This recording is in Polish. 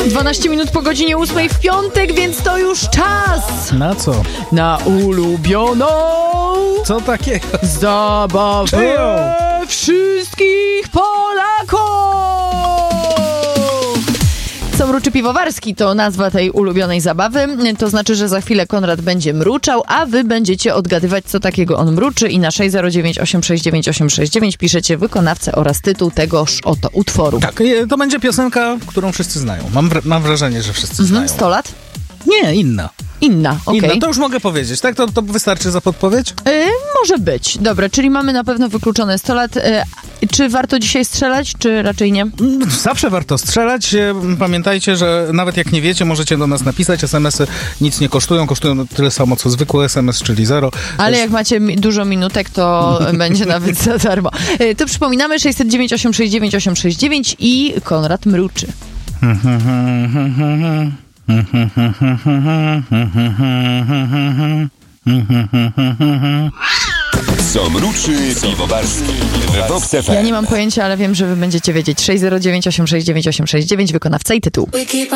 12 minut po godzinie 8 w piątek, więc to już czas Na co? na ulubioną Co takiego? zabawę Czyją? wszystkich Polaków! Mruczy Piwowarski to nazwa tej ulubionej zabawy. To znaczy, że za chwilę Konrad będzie mruczał, a wy będziecie odgadywać, co takiego on mruczy i na 609 869 869 piszecie wykonawcę oraz tytuł tegoż oto utworu. Tak, to będzie piosenka, którą wszyscy znają. Mam wrażenie, że wszyscy znają. 100 lat? Nie, inna. Inna, okej. Inna, to już mogę powiedzieć, tak? To wystarczy za podpowiedź? Może być. Dobra, czyli mamy na pewno wykluczone 100 lat. Czy warto dzisiaj strzelać, czy raczej nie? Zawsze warto strzelać. Pamiętajcie, że nawet jak nie wiecie, możecie do nas napisać. SMS-y nic nie kosztują tyle samo co zwykły SMS, czyli 0. Ale jak macie dużo minutek, to będzie nawet za darmo. To przypominamy 609 869 869 i Konrad mruczy. Co mruczy Piwowarski w Vox FM. Ja nie mam pojęcia, ale wiem, że wy będziecie wiedzieć. 609 869 869 wykonawca i tytuł.